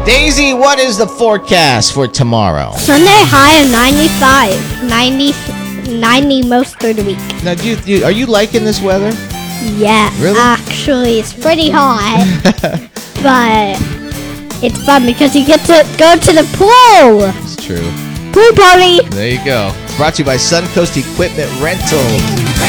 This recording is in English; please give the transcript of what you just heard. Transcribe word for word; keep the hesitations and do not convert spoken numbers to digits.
Daisy, what is the forecast for tomorrow? Sunday high of ninety-five. ninety, ninety most of the week. Now, do you, do you, are you liking this weather? Yeah, Really? actually, it's pretty hot. But it's fun because you get to go to the pool. It's true. Pool party. There you go. It's brought to you by Suncoast Equipment Rental.